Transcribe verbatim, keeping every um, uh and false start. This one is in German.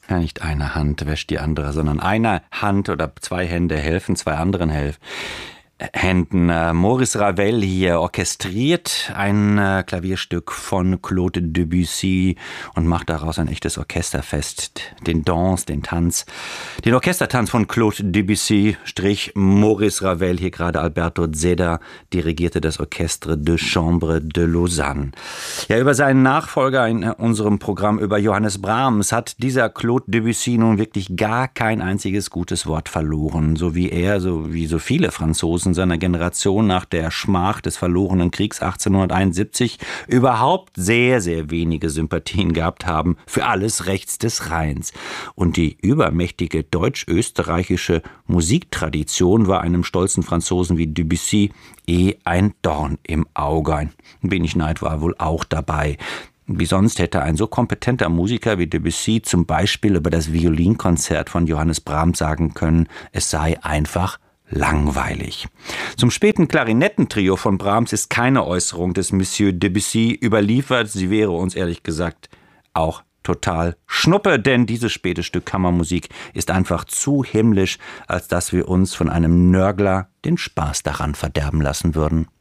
Ja, nicht eine Hand wäscht die andere, sondern eine Hand oder zwei Hände helfen zwei anderen helfen. Händen. Maurice Ravel hier orchestriert ein äh, Klavierstück von Claude Debussy und macht daraus ein echtes Orchesterfest. Den Danse, den Tanz, den Orchestertanz von Claude Debussy, Strich Maurice Ravel, hier gerade Alberto Zeda dirigierte das Orchestre de Chambre de Lausanne. Ja, über seinen Nachfolger in unserem Programm über Johannes Brahms hat dieser Claude Debussy nun wirklich gar kein einziges gutes Wort verloren, so wie er, so wie so viele Franzosen seiner Generation nach der Schmach des verlorenen Kriegs achtzehnhunderteinundsiebzig überhaupt sehr, sehr wenige Sympathien gehabt haben für alles rechts des Rheins. Und die übermächtige deutsch-österreichische Musiktradition war einem stolzen Franzosen wie Debussy eh ein Dorn im Auge. Ein wenig Neid war wohl auch dabei. Wie sonst hätte ein so kompetenter Musiker wie Debussy zum Beispiel über das Violinkonzert von Johannes Brahms sagen können, es sei einfach langweilig. Zum späten Klarinettentrio von Brahms ist keine Äußerung des Monsieur Debussy überliefert. Sie wäre uns ehrlich gesagt auch total Schnuppe, denn dieses späte Stück Kammermusik ist einfach zu himmlisch, als dass wir uns von einem Nörgler den Spaß daran verderben lassen würden.